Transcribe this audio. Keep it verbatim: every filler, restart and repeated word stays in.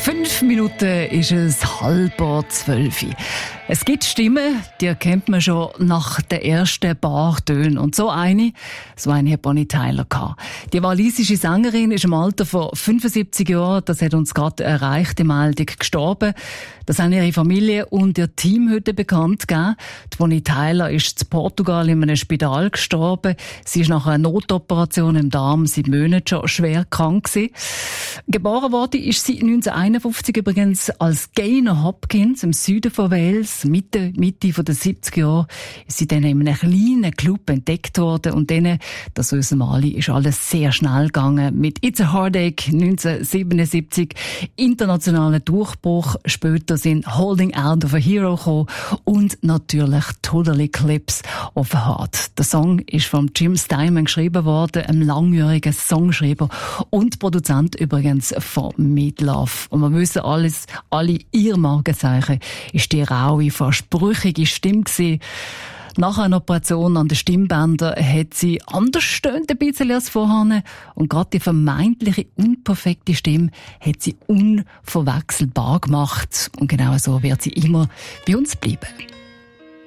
Fünf Minuten ist es halb zwölf. Es gibt Stimmen, die erkennt man schon nach den ersten paar Tönen. Und so eine, so eine hat Bonnie Tyler gehabt. Die walisische Sängerin ist im Alter von fünfundsiebzig Jahren, das hat uns gerade erreicht, die Meldung, gestorben. Das haben ihre Familie und ihr Team heute bekannt gegeben. Die Bonnie Tyler ist in Portugal in einem Spital gestorben. Sie ist nach einer Notoperation im Darm seit Monaten schon schwer krank gewesen. Geboren worden ist sie neunzehnhunderteinundfünfzig übrigens als Gaynor Hopkins im Süden von Wales. Mitte, Mitte der siebziger Jahre ist sie dann in einem kleinen Club entdeckt worden und dann, das wissen wir alle, ist alles sehr schnell gegangen. Mit It's a Heartache neunzehnhundertsiebenundsiebzig, internationaler Durchbruch, später sind Holding Out of a Hero gekommen und natürlich Total Eclipse of a Heart. Der Song ist von Jim Steinman geschrieben worden, einem langjährigen Songschreiber und Produzent übrigens von Meatloaf. Und wir wissen alles, alle ihr Markenzeichen ist die raue, versprüchige Stimme gewesen. Nach einer Operation an den Stimmbändern hat sie anders stöhnt ein bisschen als vorher. Und gerade die vermeintliche unperfekte Stimme hat sie unverwechselbar gemacht. Und genau so wird sie immer bei uns bleiben.